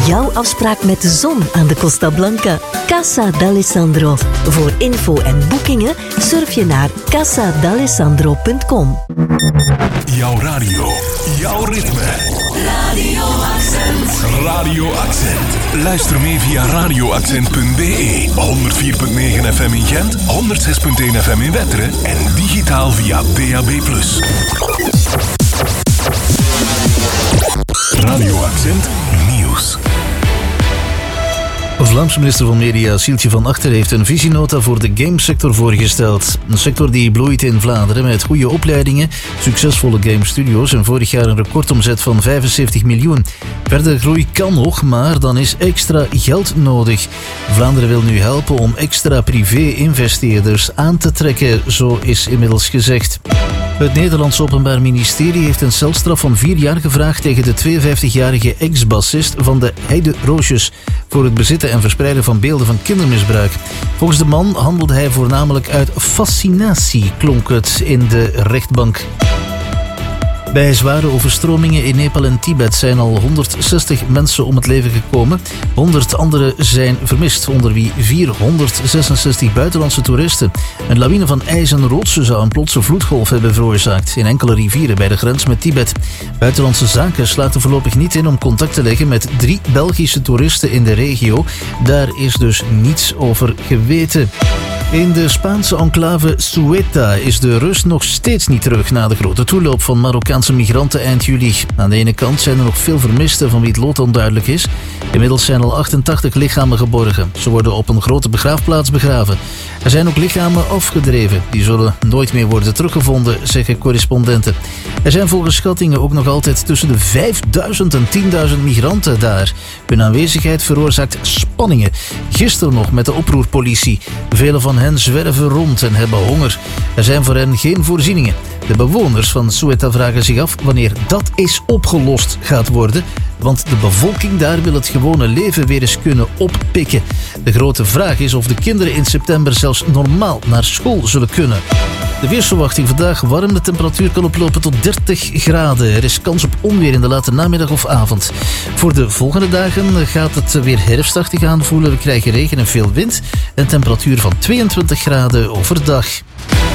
jouw afspraak met de zon aan de Costa Blanca. Casa d'Alessandro. Voor info en boekingen surf je naar casadalessandro.com. Jouw radio, jouw ritme. Radio Accent. Radio Accent. Luister mee via radioaccent.be. 104.9 FM in Gent, 106.1 FM in Wetteren en digitaal via DAB+. Radio Accent Nieuws. Vlaamse minister van Media Sieltje van Achter heeft een visienota voor de gamesector voorgesteld. Een sector die bloeit in Vlaanderen met goede opleidingen, succesvolle gamestudio's en vorig jaar een recordomzet van 75 miljoen. Verder groei kan nog, maar dan is extra geld nodig. Vlaanderen wil nu helpen om extra privé-investeerders aan te trekken, zo is inmiddels gezegd. Het Nederlands Openbaar Ministerie heeft een celstraf van 4 jaar gevraagd tegen de 52-jarige ex-bassist van de Heide Roosjes voor het bezitten en verspreiden van beelden van kindermisbruik. Volgens de man handelde hij voornamelijk uit fascinatie, klonk het in de rechtbank. Bij zware overstromingen in Nepal en Tibet zijn al 160 mensen om het leven gekomen. 100 anderen zijn vermist, onder wie 466 buitenlandse toeristen. Een lawine van ijs en rotsen zou een plotse vloedgolf hebben veroorzaakt in enkele rivieren bij de grens met Tibet. Buitenlandse Zaken slaat er voorlopig niet in om contact te leggen met 3 Belgische toeristen in de regio. Daar is dus niets over geweten. In de Spaanse enclave Ceuta is de rust nog steeds niet terug na de grote toeloop van Marokkaanse migranten eind juli. Aan de ene kant zijn er nog veel vermisten van wie het lot onduidelijk is. Inmiddels zijn al 88 lichamen geborgen. Ze worden op een grote begraafplaats begraven. Er zijn ook lichamen afgedreven. Die zullen nooit meer worden teruggevonden, zeggen correspondenten. Er zijn volgens schattingen ook nog altijd tussen de 5000 en 10.000 migranten daar. Hun aanwezigheid veroorzaakt spanningen. Gisteren nog met de oproerpolitie. Velen van hen zwerven rond en hebben honger. Er zijn voor hen geen voorzieningen. De bewoners van Ceuta vragen zich af wanneer dat eens opgelost gaat worden, want de bevolking daar wil het gewone leven weer eens kunnen oppikken. De grote vraag is of de kinderen in september zelfs normaal naar school zullen kunnen. De weersverwachting vandaag: warm, de temperatuur kan oplopen tot 30 graden. Er is kans op onweer in de late namiddag of avond. Voor de volgende dagen gaat het weer herfstachtig aanvoelen. We krijgen regen en veel wind. Een temperatuur van 22 graden overdag.